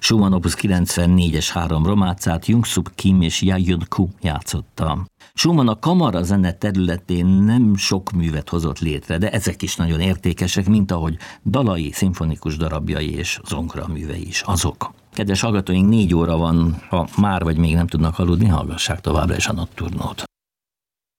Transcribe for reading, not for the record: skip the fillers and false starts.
Schumann Opus 94-es 3 Romácát Young-Suk Kim és Ja-Yun-Ku játszotta. Schumann a kamara zene területén nem sok művet hozott létre, de ezek is nagyon értékesek, mint ahogy dalai, szimfonikus darabjai és zongora művei is azok. Kedves hallgatóink, 4 óra van, ha már vagy még nem tudnak aludni, hallgassák továbbra is a Nocturnót.